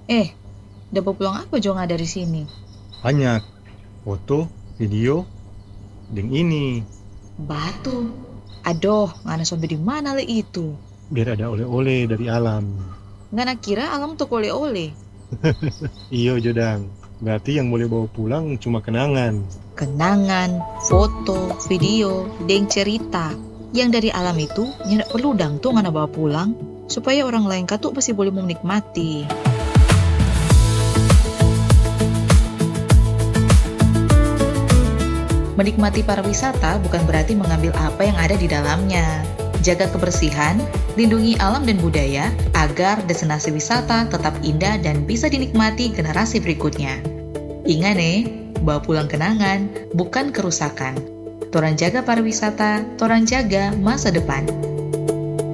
Eh, dapat pulang apa jo nga dari sini? Banyak foto, video, dan ini Batu. Aduh, ngana sampai di mana le itu? biar ada oleh-oleh dari alam. Ngana kira alam tuh oleh-oleh. Iyo Jodang, berarti yang boleh bawa pulang cuma kenangan. Kenangan, foto, video, dan cerita. Yang dari alam itu, nyak perlu dang tuh ngana bawa pulang, supaya orang lain tuh pasti boleh menikmati. Menikmati pariwisata bukan berarti mengambil apa yang ada di dalamnya. Jaga kebersihan, lindungi alam dan budaya agar destinasi wisata tetap indah dan bisa dinikmati generasi berikutnya. Ingat nih, bawa pulang kenangan, bukan kerusakan. Toran jaga pariwisata, toran jaga masa depan.